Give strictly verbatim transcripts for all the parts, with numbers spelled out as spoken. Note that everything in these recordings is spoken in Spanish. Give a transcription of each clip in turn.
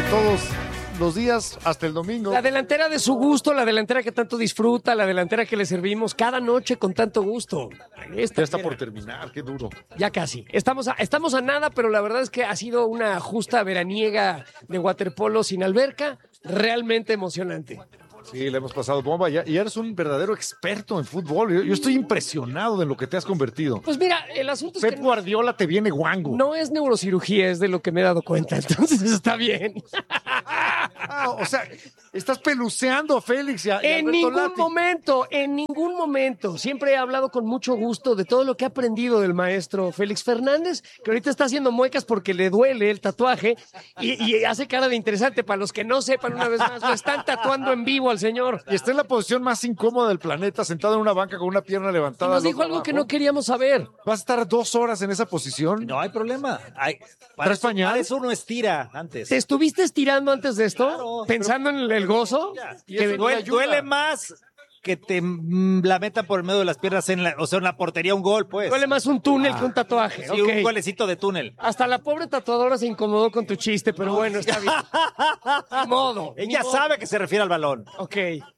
todos los días hasta el domingo. La delantera de su gusto, la delantera que tanto disfruta, la delantera que le servimos cada noche con tanto gusto. Esta ya está por terminar, qué duro. Ya casi. Estamos a, estamos a nada, pero la verdad es que ha sido una justa veraniega de waterpolo sin alberca, realmente emocionante. Sí, le hemos pasado bomba ya, y eres un verdadero experto en fútbol. Yo, yo estoy impresionado de lo que te has convertido. Pues mira, el asunto es Pep que Guardiola te viene guango. No es neurocirugía, es de lo que me he dado cuenta, entonces está bien. Ah, o sea, estás peluceando a Félix y a, y a En Alberto ningún Lati. momento, en ningún momento. Siempre he hablado con mucho gusto de todo lo que he aprendido del maestro Félix Fernández, que ahorita está haciendo muecas porque le duele el tatuaje y, y hace cara de interesante. Para los que no sepan, una vez más, lo están tatuando en vivo al señor. Y está en la posición más incómoda del planeta, sentado en una banca con una pierna Y levantada. nos al dijo otro algo abajo. que no queríamos saber. ¿Vas a estar dos horas en esa posición? No hay problema. Hay, para, ¿Traes eso, pañal? para eso uno estira antes. ¿Te estuviste estirando antes de esto? Claro, ¿Pensando en el, el gozo? Y Que eso no duele, ayuda. duele más que te mm, la metan por el medio de las piernas, en la, o sea, en la portería un gol, pues. Duele más un túnel que un tatuaje. Sí, ok. un golecito de túnel. Hasta la pobre tatuadora se incomodó con tu chiste, pero bueno, está bien. Ni modo. ni Ella modo. sabe que se refiere al balón. Ok.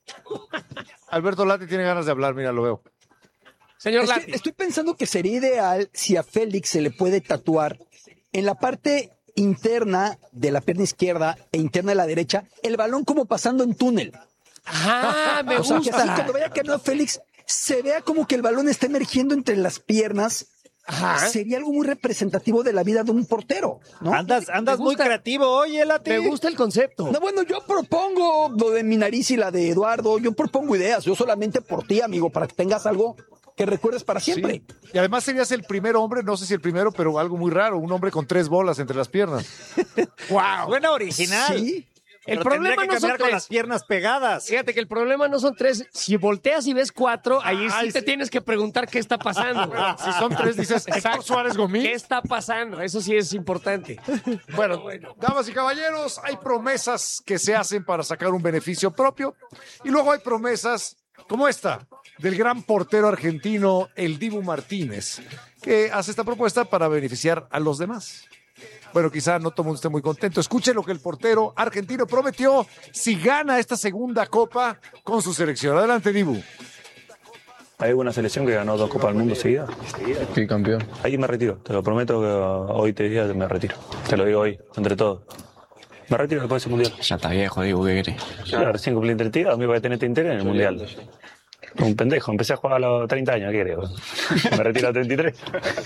Alberto Lati tiene ganas de hablar, mira, lo veo. Señor Es que Lati. estoy pensando que sería ideal si a Félix se le puede tatuar en la parte interna de la pierna izquierda e interna de la derecha el balón como pasando en túnel. Ah, me O sea, que así gusta. cuando vaya cayendo Félix se vea como que el balón está emergiendo entre las piernas. Ajá. Sería algo muy representativo de la vida de un portero, ¿no? Andas, andas Me muy gusta. creativo, oye, Lati. Me gusta el concepto. No, bueno, yo propongo lo de mi nariz y la de Eduardo. Yo propongo ideas. Yo solamente por ti, amigo, para que tengas algo que recuerdes para siempre. Sí. Y además serías el primer hombre, no sé si el primero, pero algo muy raro, un hombre con tres bolas entre las piernas. Wow. Suena original. Sí. El Pero problema tendría que no son caminar con tres. las piernas pegadas. Fíjate que el problema no son tres. Si volteas y ves cuatro, ahí Ay, sí te sí. tienes que preguntar qué está pasando. Si son tres, dices, Héctor Suárez Gomín. ¿Qué está pasando? Eso sí es importante. Bueno, damas y caballeros, hay promesas que se hacen para sacar un beneficio propio y luego hay promesas como esta del gran portero argentino, el Dibu Martínez, que hace esta propuesta para beneficiar a los demás. Bueno, quizá no todo el mundo esté muy contento. Escuchen lo que el portero argentino prometió si gana esta segunda copa con su selección. Adelante, Dibu. Hay una selección que ganó dos Copas del Mundo seguidas. Sí, campeón. Ahí me retiro, te lo prometo que hoy te diría que me retiro. Te lo digo hoy, entre todos. Me retiro después de ese mundial. Ya está viejo, digo, ¿qué querés? Claro, recién cumplí treinta y dos, amigo, voy a tener interés en el mundial. Un pendejo, empecé a jugar a los treinta años, ¿qué creo? Me retiro a treinta y tres.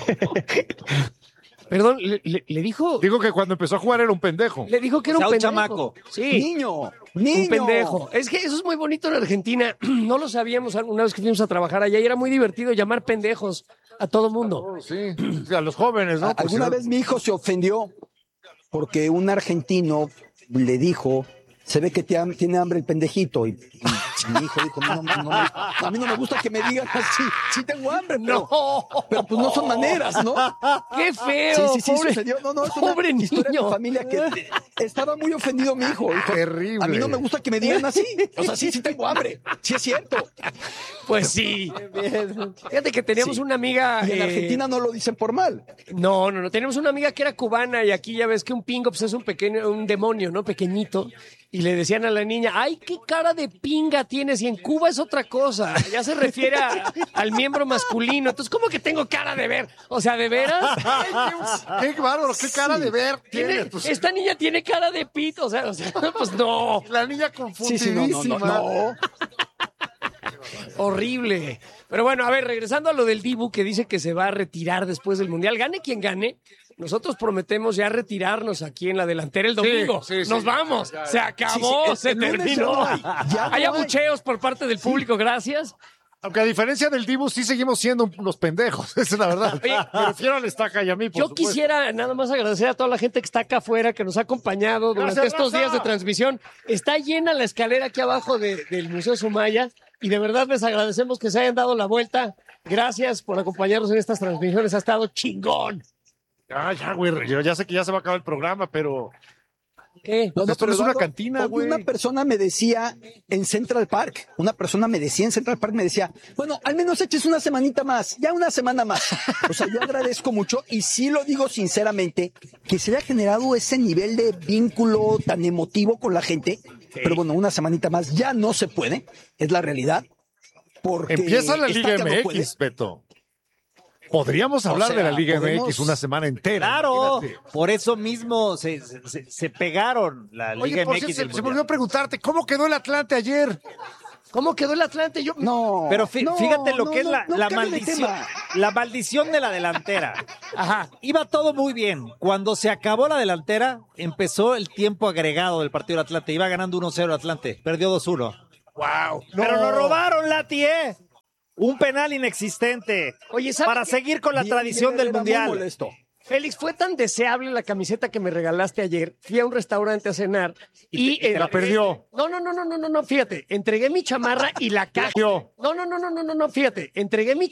Perdón, le, le- le dijo. Digo que cuando empezó a jugar era un pendejo. Le dijo que era un O sea, un pendejo. chamaco. Sí. Niño, niño. Un pendejo. Es que eso es muy bonito en Argentina. No lo sabíamos una vez que fuimos a trabajar allá y era muy divertido llamar pendejos a todo mundo. Sí, sí, a los jóvenes, ¿no? A- Por Alguna si no- vez mi hijo se ofendió porque un argentino le dijo, se ve que te ham- tiene hambre el pendejito. Y, y mi hijo dijo, no, no, no, no, a mí no me gusta que me digan así, sí tengo hambre, pero, No. pero pues no son maneras, ¿no? ¡Qué Sí, feo! sí, sí, pobre, sucedió. No, no, es una pobre historia de niño. mi familia que eh, estaba muy ofendido mi hijo. Dijo, Terrible. a mí no me gusta que me digan así. O sea, sí, sí tengo hambre. Sí es cierto. Pues sí. Fíjate que teníamos Sí. una amiga. Y en eh, Argentina no lo dicen por mal. No, no, no. Teníamos una amiga que era cubana y aquí ya ves que un pingo pues, es un pequeño, un demonio, ¿no? Pequeñito. Y le decían a la niña, ¡ay, qué cara de pinga tienes! Y en Cuba es otra cosa. Ya se refiere a- al miembro masculino. Entonces, ¿cómo que tengo cara de ver? O sea, ¿de veras? Qué bárbaro, qué cara de ver tiene. Tiene- Pues, esta niña tiene cara de pito. O sea, o sea, pues no. la niña Sí, sí, no, confundidísima. no, no, no. Horrible. Pero bueno, a ver, regresando a lo del Dibu que dice que se va a retirar después del Mundial. Gane quien gane. Nosotros prometemos ya retirarnos aquí en la delantera el domingo. sí, sí. Nos vamos. Se acabó, Sí, sí, el- se el lunes terminó. no hay. Ya no Hay hay. abucheos por parte del público, gracias. Aunque a diferencia del Dibu, sí seguimos siendo unos pendejos. Esa es la verdad. Oye, Me refiero al Estaca y a mí, por Yo supuesto. quisiera nada más agradecer a toda la gente que está acá afuera, que nos ha acompañado durante Gracias, estos raza. días de transmisión. Está llena la escalera aquí abajo de- del Museo Sumaya y de verdad les agradecemos que se hayan dado la vuelta. Gracias por acompañarnos en estas transmisiones. Ha estado chingón. Ah, ya, güey. Yo ya sé que ya se va a acabar el programa, pero ¿Qué? No, no, Esto no es una Eduardo, cantina, hoy güey. Una persona me decía en Central Park, una persona me decía en Central Park, me decía, bueno, al menos eches una semanita más, ya una semana más. O sea, yo agradezco mucho y sí lo digo sinceramente, que se haya generado ese nivel de vínculo tan emotivo con la gente, pero bueno, una semanita más ya no se puede, es la realidad. Porque Empieza la Liga Estaca no puede. M X, Beto. Podríamos hablar sea, de la Liga podemos- M X una semana entera. Claro, imagínate. por eso mismo se, se, se pegaron la Oye, Liga por M X. cierto, y el se, se me Mundial. olvidó preguntarte, ¿cómo quedó el Atlante ayer? ¿Cómo quedó el Atlante? Yo... No. Pero fí- no, fíjate lo no, que es no, la, no la cambie de maldición. tema. La maldición de la delantera. Ajá. Iba todo muy bien. Cuando se acabó la delantera, empezó el tiempo agregado del partido del Atlante. Iba ganando uno cero Atlante. Perdió dos uno. Wow. Pero nos robaron, Lati, ¿eh? Un penal inexistente. Oye, ¿sabes Para qué? seguir con la Bien, tradición bien, del era muy Mundial. molesto. Félix, fue tan deseable la camiseta que me regalaste ayer. Fui a un restaurante a cenar y... te- y te la entregué- perdió. No, no, no, no, no, no, no, fíjate. Entregué mi chamarra y la caja. Perdió. No, no, no, no, no, no, no, fíjate. Entregué mi